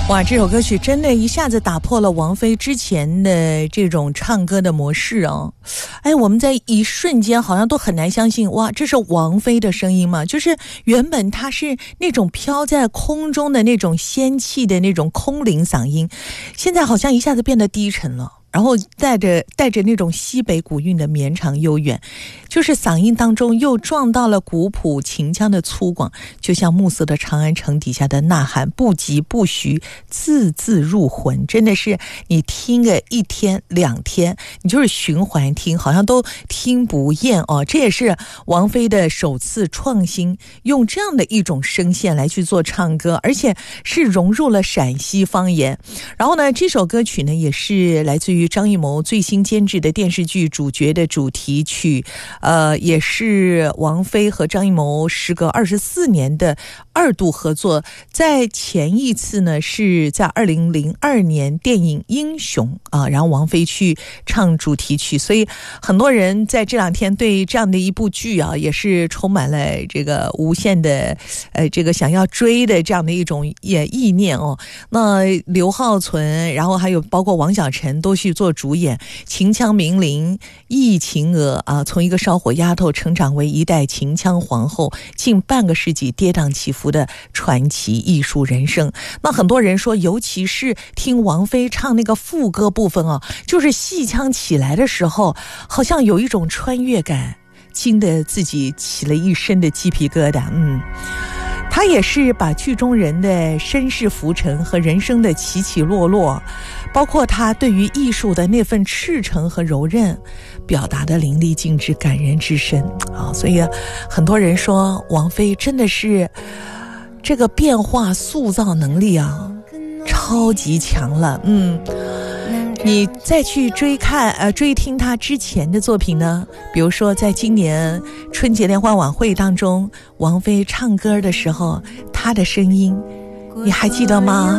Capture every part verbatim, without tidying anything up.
哇，这首歌曲真的一下子打破了王菲之前的这种唱歌的模式哦。哎，我们在一瞬间好像都很难相信，哇，这是王菲的声音吗？就是原本她是那种飘在空中的那种仙气的那种空灵嗓音，现在好像一下子变得低沉了。然后带着带着那种西北古韵的绵长悠远，就是嗓音当中又撞到了古朴秦腔的粗犷，就像暮色的长安城底下的呐喊，不疾不徐，字字入魂。真的是你听个一天两天，你就是循环听，好像都听不厌哦。这也是王菲的首次创新，用这样的一种声线来去做唱歌，而且是融入了陕西方言。然后呢，这首歌曲呢也是来自于张艺谋最新监制的电视剧主角的主题曲，呃，也是王菲和张艺谋时隔二十四年的二度合作。在前一次呢是在二零零二年电影《英雄》啊，然后王菲去唱主题曲，所以很多人在这两天对这样的一部剧啊，也是充满了这个无限的呃这个想要追的这样的一种也意念哦。那刘浩存，然后还有包括王小晨都去做主演，秦腔名伶易秦娥啊，从一个烧火丫头成长为一代秦腔皇后，近半个世纪跌宕起伏的传奇艺术人生。那很多人说，尤其是听王菲唱那个副歌部分啊，就是戏腔起来的时候，好像有一种穿越感，惊得自己起了一身的鸡皮疙瘩。嗯。他也是把剧中人的身世浮沉和人生的起起落落，包括他对于艺术的那份赤诚和柔韧，表达的淋漓尽致，感人至深啊！所以很多人说王菲真的是这个变化塑造能力啊，超级强了。嗯。你再去追看呃追听他之前的作品呢，比如说在今年春节联欢晚会当中，王菲唱歌的时候，她的声音你还记得吗？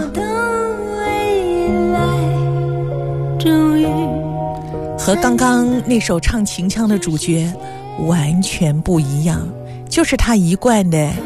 和刚刚那首唱秦腔的主角完全不一样，就是她一贯的